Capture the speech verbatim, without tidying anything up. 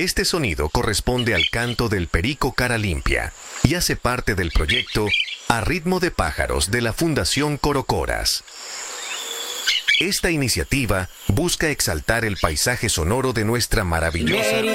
Este sonido corresponde al canto del perico cara limpia y hace parte del proyecto A Ritmo de Pájaros de la Fundación Corocoras. Esta iniciativa busca exaltar el paisaje sonoro de nuestra maravillosa